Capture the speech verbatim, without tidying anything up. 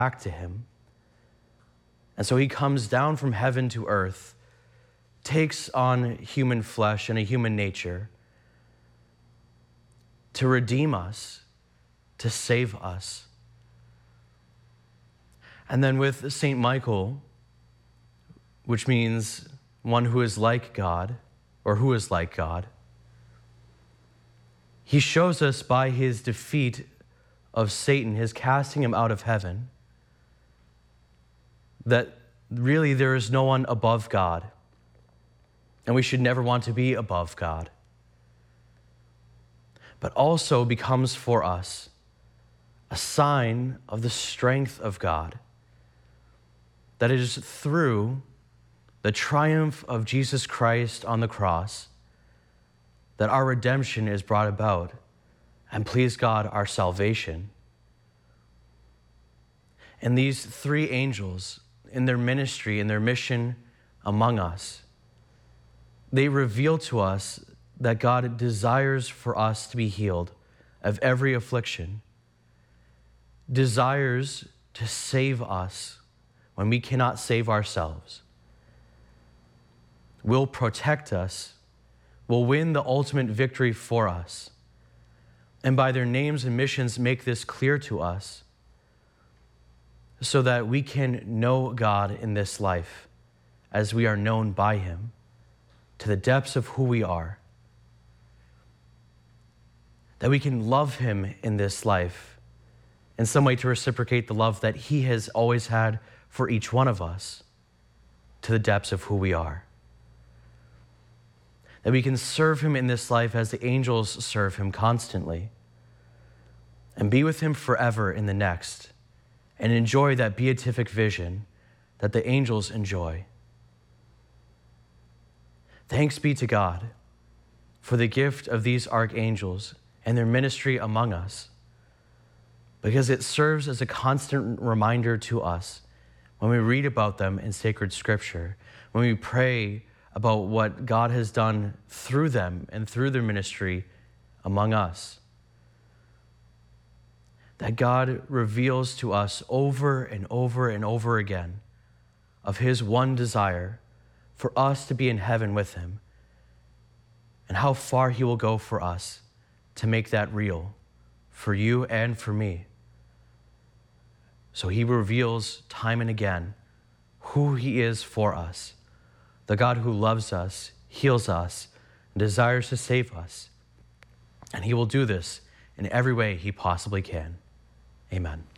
back to him. And so he comes down from heaven to earth, takes on human flesh and a human nature to redeem us, to save us. And then with Saint Michael, which means one who is like God, or who is like God, he shows us by his defeat of Satan, his casting him out of heaven, that really there is no one above God, and we should never want to be above God, but also becomes for us a sign of the strength of God, that it is through the triumph of Jesus Christ on the cross that our redemption is brought about, and please God, our salvation. And these three angels, in their ministry, in their mission among us, they reveal to us that God desires for us to be healed of every affliction, desires to save us when we cannot save ourselves, will protect us, will win the ultimate victory for us, and by their names and missions make this clear to us so that we can know God in this life as we are known by him to the depths of who we are, that we can love him in this life in some way to reciprocate the love that he has always had for each one of us to the depths of who we are. That we can serve him in this life as the angels serve him constantly, and be with him forever in the next, and enjoy that beatific vision that the angels enjoy. Thanks be to God for the gift of these archangels and their ministry among us, because it serves as a constant reminder to us when we read about them in sacred scripture, when we pray about what God has done through them and through their ministry among us. That God reveals to us over and over and over again of his one desire for us to be in heaven with him, and how far he will go for us to make that real for you and for me. So he reveals time and again who he is for us, the God who loves us, heals us, and desires to save us. And he will do this in every way he possibly can. Amen.